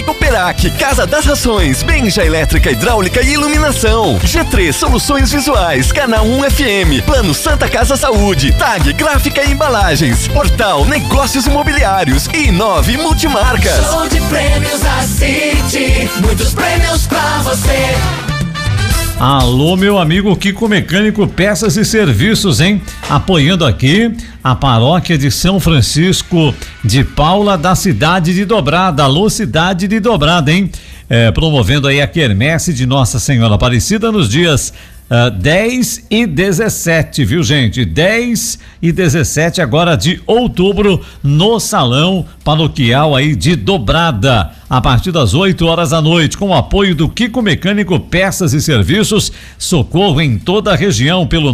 Operac, Casa das Rações, Benja Elétrica, Hidráulica e Iluminação. G3 Soluções Visuais, Canal 1 FM, Plano Santa Casa Saúde, TAG Gráfica e Embalagens, Portal Negócios Imobiliários e 9 Multimarcas. Show de prêmios da City, muitos prêmios pra você. Alô, meu amigo Kiko Mecânico, peças e serviços, hein? Apoiando aqui a paróquia de São Francisco de Paula, da cidade de Dobrada. Alô, cidade de Dobrada, hein? Promovendo aí a quermesse de Nossa Senhora Aparecida nos dias 10 e 17, viu, gente? 10 e 17 agora de outubro no Salão Paroquial aí de Dobrada, a partir das 8 horas da noite, com o apoio do Kiko Mecânico, peças e serviços, socorro em toda a região pelo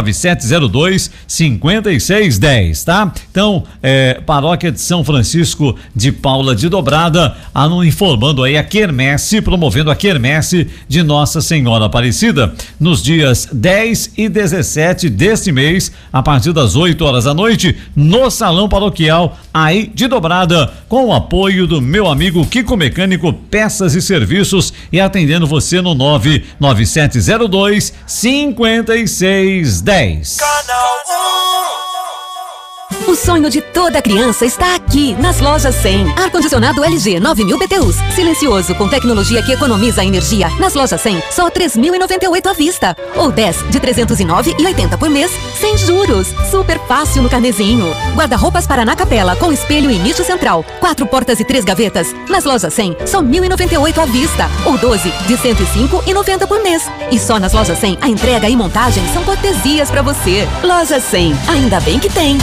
99702-5610, tá? Então, Paróquia de São Francisco de Paula de Dobrada, informando aí a quermesse, promovendo a quermesse de Nossa Senhora Aparecida, nos dias 10 e 17 deste mês, a partir das 8 horas da noite, no Salão Paroquial aí de Dobrada, com o apoio do meu amigo Kiko Mecânico, peças e serviços, e atendendo você no 99702-5610. Canal 1. O sonho de toda criança está aqui nas Lojas 100. Ar-condicionado LG 9000 BTUs, silencioso com tecnologia que economiza energia. Nas Lojas 100, só 3.098 à vista. Ou 10 de 309,80 por mês, sem juros. Super fácil no carnezinho. Guarda-roupas Paraná Capela com espelho e nicho central. 4 portas e 3 gavetas. Nas Lojas 100, só 1.098 à vista. Ou 12 de 105,90 por mês. E só nas Lojas 100, a entrega e montagem são cortesias pra você. Lojas 100, ainda bem que tem.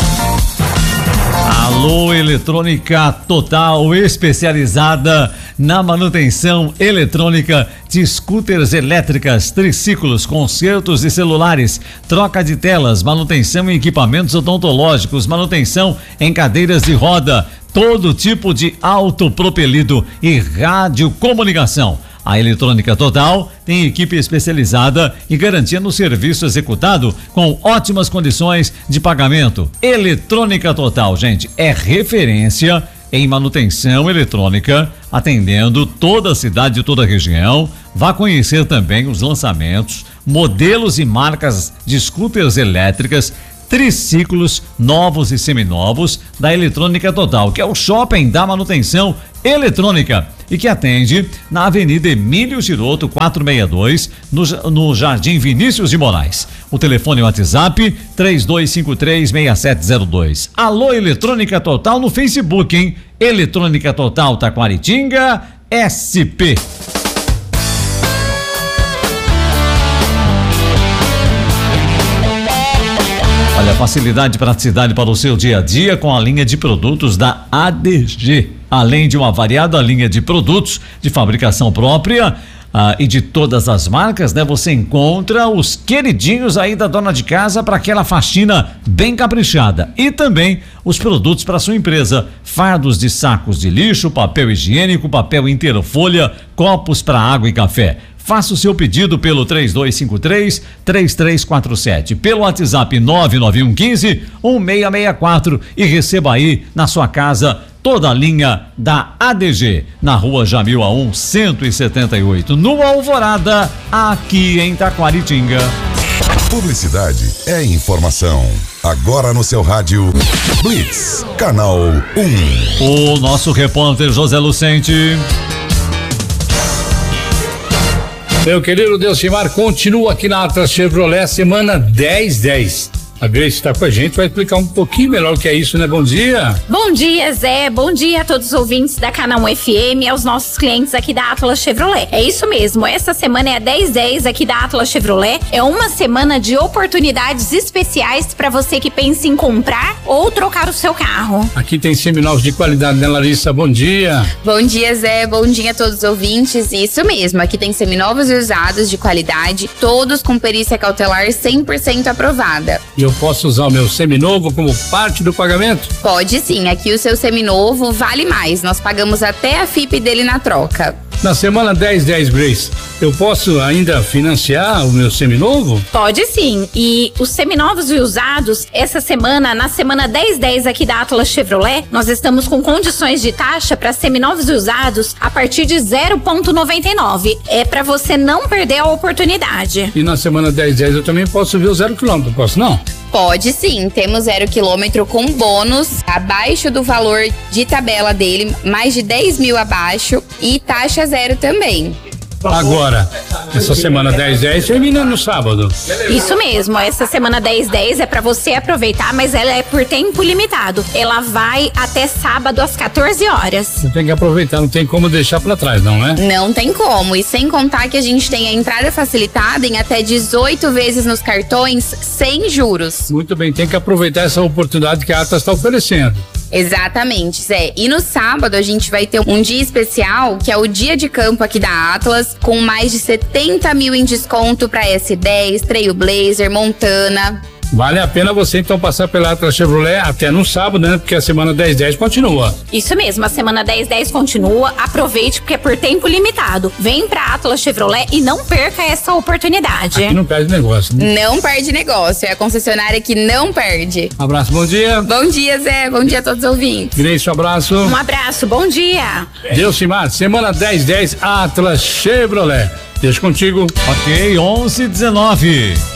Alô, Eletrônica Total, especializada na manutenção eletrônica de scooters elétricas, triciclos, consertos de celulares, troca de telas, manutenção em equipamentos odontológicos, manutenção em cadeiras de roda, todo tipo de autopropelido e radiocomunicação. A Eletrônica Total tem equipe especializada e garantia no serviço executado com ótimas condições de pagamento. Eletrônica Total, gente, é referência em manutenção eletrônica, atendendo toda a cidade e toda a região. Vá conhecer também os lançamentos, modelos e marcas de scooters elétricas, triciclos novos e seminovos da Eletrônica Total, que é o shopping da manutenção eletrônica e que atende na Avenida Emílio Giroto 462, no Jardim Vinícius de Moraes. O telefone e o WhatsApp 32536702. Alô, Eletrônica Total no Facebook, hein? Eletrônica Total Taquaritinga SP. Olha, facilidade e praticidade para o seu dia a dia com a linha de produtos da ADG. Além de uma variada linha de produtos de fabricação própria e de todas as marcas, né? Você encontra os queridinhos aí da dona de casa para aquela faxina bem caprichada. E também os produtos para sua empresa: fardos de sacos de lixo, papel higiênico, papel inteira-folha, copos para água e café. Faça o seu pedido pelo 3253-3347, pelo WhatsApp 99115-1664 e receba aí na sua casa toda a linha da ADG, na Rua Jamil A1 178, no Alvorada, aqui em Taquaritinga. Publicidade é informação. Agora no seu rádio Blitz, Canal 1. O nosso repórter José Lucente. Meu querido Delcimar, continua aqui na Atlas Chevrolet, semana 10/10. A Grace está com a gente, vai explicar um pouquinho melhor o que é isso, né? Bom dia. Bom dia, Zé. Bom dia a todos os ouvintes da Canal 1 FM e aos nossos clientes aqui da Atlas Chevrolet. É isso mesmo, essa semana é a 10/10 aqui da Atlas Chevrolet. É uma semana de oportunidades especiais para você que pensa em comprar ou trocar o seu carro. Aqui tem seminovos de qualidade, né, Larissa? Bom dia. Bom dia, Zé. Bom dia a todos os ouvintes. Isso mesmo, aqui tem seminovos e usados de qualidade, todos com perícia cautelar 100% aprovada. Eu posso usar o meu seminovo como parte do pagamento? Pode sim, aqui o seu seminovo vale mais, nós pagamos até a FIP dele na troca. Na semana 10-10, Grace, eu posso ainda financiar o meu seminovo? Pode sim. E os seminovos e usados, essa semana, na semana 10-10 aqui da Atlas Chevrolet, nós estamos com condições de taxa para seminovos e usados a partir de 0,99. É para você não perder a oportunidade. E na semana 10-10 eu também posso ver o 0 km, posso não? Pode sim, temos 0 km com bônus abaixo do valor de tabela dele, mais de 10 mil abaixo e taxa zero também. Agora, essa semana 10-10 termina no sábado. Isso mesmo, essa semana 10-10 é para você aproveitar, mas ela é por tempo limitado. Ela vai até sábado às 14 horas. Você tem que aproveitar, não tem como deixar para trás, não é? Não tem como, e sem contar que a gente tem a entrada facilitada em até 18 vezes nos cartões sem juros. Muito bem, tem que aproveitar essa oportunidade que a Atlas está oferecendo. Exatamente, Zé. E no sábado a gente vai ter um dia especial, que é o dia de campo aqui da Atlas, com mais de 70 mil em desconto para S10, Trailblazer, Montana. Vale a pena você então passar pela Atlas Chevrolet até no sábado, né? Porque a semana 10-10 continua. Isso mesmo, a semana 10-10 continua. Aproveite porque é por tempo limitado. Vem pra Atlas Chevrolet e não perca essa oportunidade. Aqui não perde negócio, né? Não perde negócio, é a concessionária que não perde. Abraço, bom dia. Bom dia, Zé. Bom dia a todos os ouvintes. Grace, um abraço. Um abraço, bom dia. Delcimar, semana 10-10 Atlas Chevrolet. Deixa contigo. Ok, 11:19.